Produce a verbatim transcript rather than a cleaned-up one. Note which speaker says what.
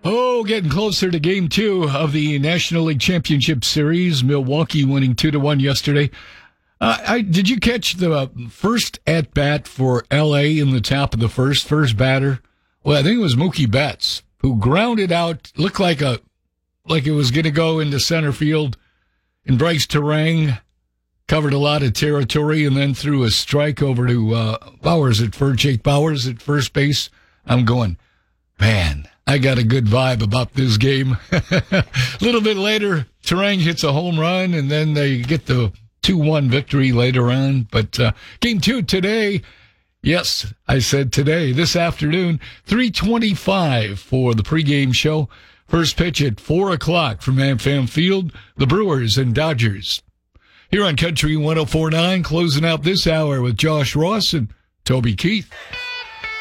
Speaker 1: Oh, getting closer to game two of the National League Championship Series. Milwaukee winning two to one yesterday. Uh, I, did you catch the first at-bat for L A in the top of the first, first batter? Well, I think it was Mookie Betts, who grounded out, looked like a like it was going to go into center field, and Bryce Terang covered a lot of territory and then threw a strike over to uh, Bowers at first, Jake Bowers at first base. I'm going, man, I got a good vibe about this game. A little bit later, Terang hits a home run, and then they get the two one victory later on. But uh, game two today, yes, I said today, this afternoon, three twenty-five for the pregame show. First pitch at four o'clock from AmFam Field, the Brewers and Dodgers. Here on Country one oh four point nine, closing out this hour with Josh Ross and Toby Keith.